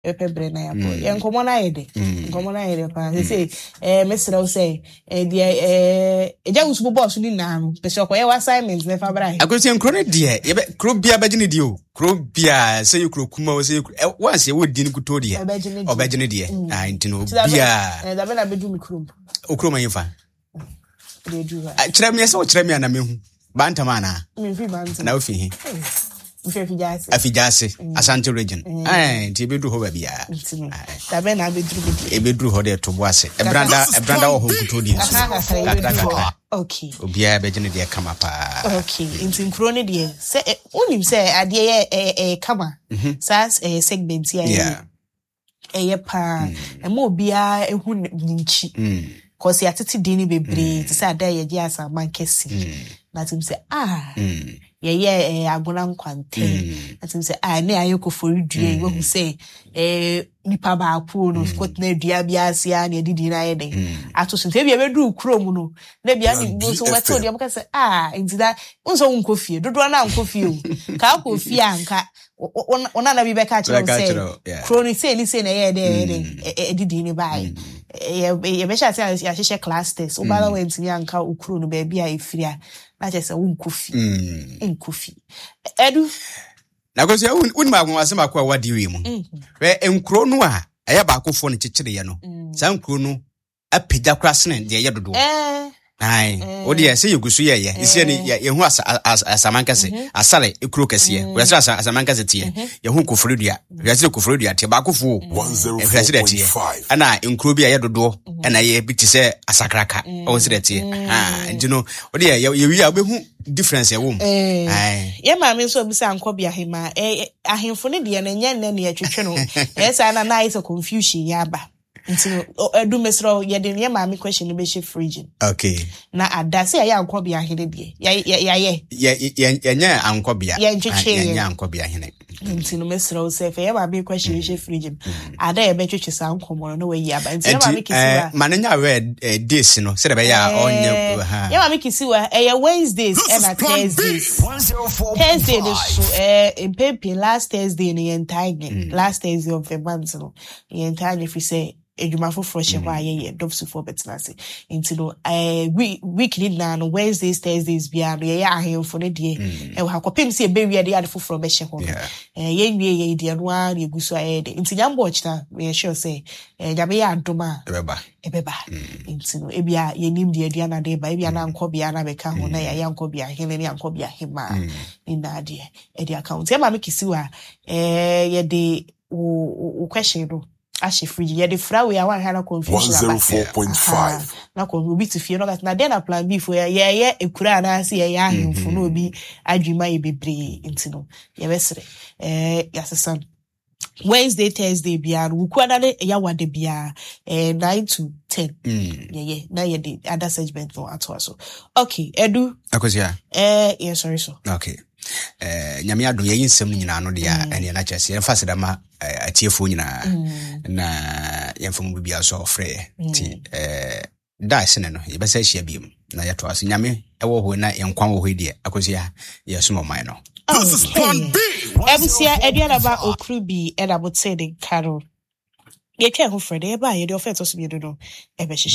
pebre na ya boy en komo na yede pa say mesra say eja usu boss ni na no pese okoye assignment me fa bra akosi enkro ne de ye kro bia bagine de o kro bia say kro kuma o say once ye wodi ni kuto de obagine de ntino bia da be na bedu mi kro okro man yifa kire me say o kire me na mehu bantama na me fi bantama na ofi he Afijase Asante region nti ebedu ho ba bia da be na ebedu ho de to boase ebranda wo ho kuto di nso okay obia be gene de kama pa okay nti nkro ne de se unim se ade ye kama sas segment ya ye pa e mo obia ehu nchi cause ya tete di ni bebre ti se ada ye di asaman kesi na tim se ye agona nkwante atim se ne ayeko for dua we hu say nipa ba akwo no scott na dua bia asia na edidi na ye den atoso te bia bedu krom no na bia ni so weto dia mka se intida unso nkofie dodo na nkofie o ka akofie anka ona na bi be ka kire say chronic say ni say na ye den edidi ni bai ye be sha say ya hye class test o bala went ni anka ukro no ba bia efiria na je say nkofi edu na go say unma go asema kwa wadi wi mu we enkro no a eye ba akofo no kekere ye no sa nkro no apagya krasene de ye dodo odi ye say yegusu ye isi ne ye hu asamankase asale ekro kase ye we say asamankase tie ye hu kofrodua we say kofrodua tie ba akofo 104.5 ana enkro bi ye dodo ana ye bi ti say asakraka o say tie nti no odi ye wi a obehu difference ye wo ye ma me so bi say ankobia hema ahemfo ne de na nya nne ne atwetwe no say na is a confusion ya ba nti edu mesro ye de ye ma me question no be she frigid okay na adase ya ankobia hene de ye nya ankobia ye nya ankobia hene nti no mesro say fe ye ma me question she frigid ada ye be twetwe san komo no we yi aba nti ye ma me kisiwa mananya we days no se de be ya onye ye ma me kisiwa Wednesdays and Thursdays Thursday so pepe last Thursday ni entire last Thursday of the month no entire if we say eduma for fresh kwa ye dofsu for betnase into no weekly na no Wednesdays Thursdays bia no ye ahemfo ne de e wa kopem se be wi de ade foforo be hye ho ye nwie ye de no a ye gusu aye de into nyambo ochina we sure say jabe ya adoma ebeba into no e bia ye nim de adua na de ba e bia na nkobia na be ka ho na ya nkobia hene ne nkobia hema ni na de e de account e ma me kisiwa ye de o question no ashe free ye de fra we awan hana confusion 104.5 na ko obi ti fie no gat na den na plan B for ye ekura na ase ye ahemfo no obi adwuma ye bebre intino ye besre ya sesan Wednesday Thursday bia wuku adade ya wade bia 9 to 10 ye na ye de other segment for atwaso okay edu akosia yeah sorry so okay nyame ado ye yinsem nyina no de a ene na chese en fase dama atiefo nyina na yemfam bibia so ofre ti da sene no ye besa hia biem na yeto aso nyame ewo ho na yenkwan wo ho die akosia ye sumo man no this is plan B ebusia eduaraba okrubi edabotse de karo ye twa ho frede e ba ye de ofeto so bi do no ebe